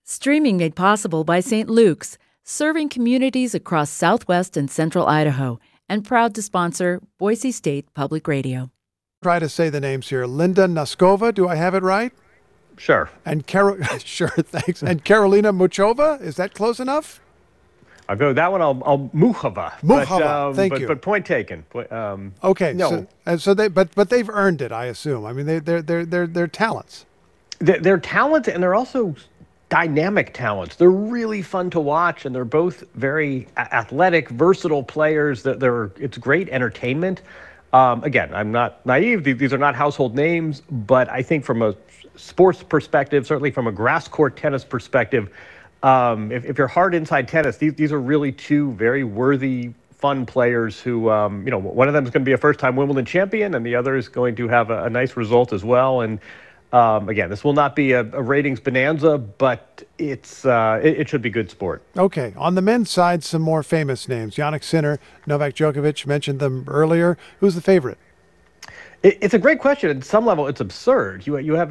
Streaming made possible by St. Luke's, serving communities across southwest and central Idaho, and proud to sponsor Boise State Public Radio. Try to say the names here. Linda Noskova, do I have it right? Sure. And sure, thanks. And Karolina Muchova, is that close enough? I'll go that one. I'll Muchova. Muchova, thank you. But point taken. Okay. No. So they've earned it, I assume. I mean, they're talents. They're talent, and they're also dynamic talents. They're really fun to watch, and they're both very athletic, versatile players. It's great entertainment. Again, I'm not naive. These are not household names, but I think from a sports perspective, certainly from a grass court tennis perspective, if you're hard inside tennis, these are really two very worthy, fun players who, one of them is going to be a first-time Wimbledon champion, and the other is going to have a nice result as well. And again, this will not be a ratings bonanza, but it should be good sport. Okay. On the men's side, some more famous names. Jannik Sinner, Novak Djokovic, mentioned them earlier. Who's the favorite? It's a great question. At some level, it's absurd. You have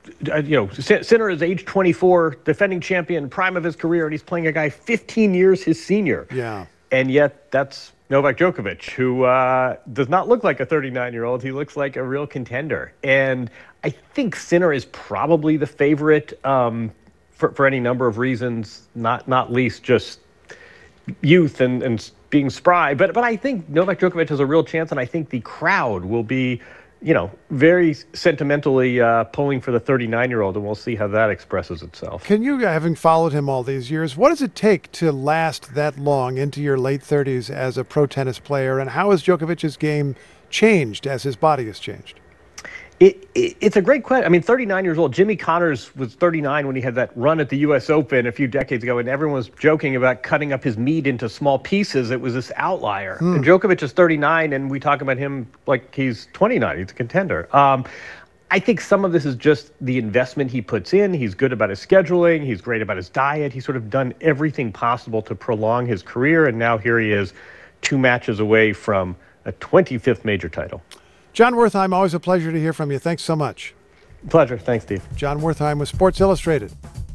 Sinner is age 24, defending champion, prime of his career, and he's playing a guy 15 years his senior. Yeah. And yet that's Novak Djokovic, who does not look like a 39-year-old. He looks like a real contender. And I think Sinner is probably the favorite for any number of reasons, not least just youth and being spry. But I think Novak Djokovic has a real chance, and I think the crowd will be very sentimentally pulling for the 39-year-old, and we'll see how that expresses itself. Can you, having followed him all these years, what does it take to last that long into your late 30s as a pro tennis player, and how has Djokovic's game changed as his body has changed? It's a great question. I mean, 39 years old. Jimmy Connors was 39 when he had that run at the U.S. Open a few decades ago, and everyone was joking about cutting up his meat into small pieces. It was this outlier. And Djokovic is 39, and we talk about him like he's 29. He's a contender. I think some of this is just the investment he puts in. He's good about his scheduling. He's great about his diet. He's sort of done everything possible to prolong his career, and now here he is 2 matches away from a 25th major title. John Wertheim, always a pleasure to hear from you. Thanks so much. Pleasure. Thanks, Steve. John Wertheim with Sports Illustrated.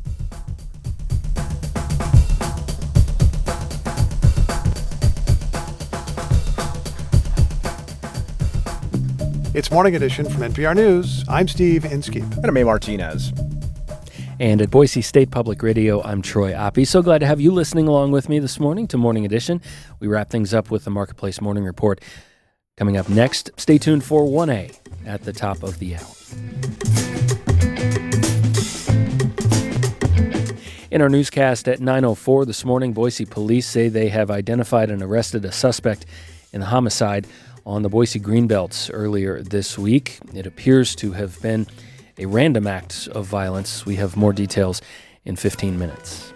It's Morning Edition from NPR News. I'm Steve Inskeep. And I'm A. Martinez. And at Boise State Public Radio, I'm Troy Oppie. So glad to have you listening along with me this morning to Morning Edition. We wrap things up with the Marketplace Morning Report. Coming up next, stay tuned for 1A at the top of the hour. In our newscast at 9:04 this morning, Boise police say they have identified and arrested a suspect in the homicide on the Boise Greenbelt earlier this week. It appears to have been a random act of violence. We have more details in 15 minutes.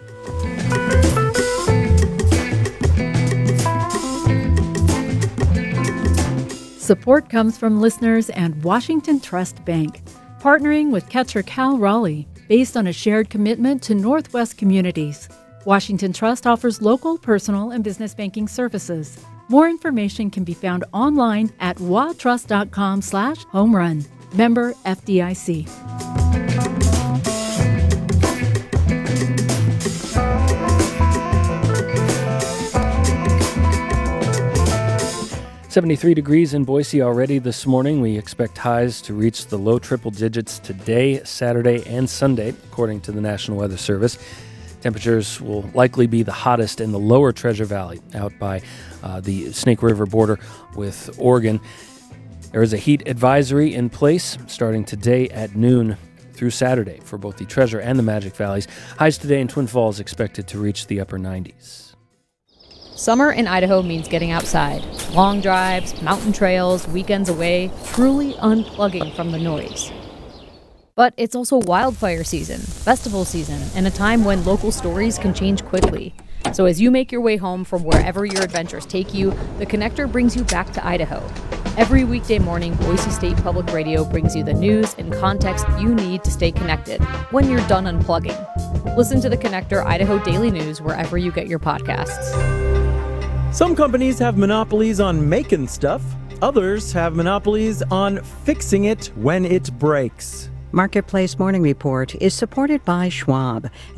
Support comes from listeners and Washington Trust Bank, partnering with Ketcher Cal Raleigh, based on a shared commitment to Northwest communities. Washington Trust offers local, personal, and business banking services. More information can be found online at watrust.com/homerun. Member FDIC. .73 degrees in Boise already this morning. We expect highs to reach the low triple digits today, Saturday, and Sunday, according to the National Weather Service. Temperatures will likely be the hottest in the lower Treasure Valley, out by the Snake River border with Oregon. There is a heat advisory in place starting today at noon through Saturday for both the Treasure and the Magic Valleys. Highs today in Twin Falls expected to reach the upper 90s. Summer in Idaho means getting outside. Long drives, mountain trails, weekends away, truly unplugging from the noise. But it's also wildfire season, festival season, and a time when local stories can change quickly. So as you make your way home from wherever your adventures take you, The Connector brings you back to Idaho. Every weekday morning, Boise State Public Radio brings you the news and context you need to stay connected when you're done unplugging. Listen to The Connector Idaho Daily News wherever you get your podcasts. Some companies have monopolies on making stuff. Others have monopolies on fixing it when it breaks. Marketplace Morning Report is supported by Schwab.